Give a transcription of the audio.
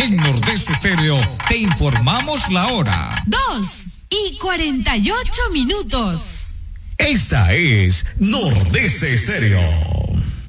En Nordeste Estéreo te informamos la hora. 2:48. Esta es Nordeste Estéreo.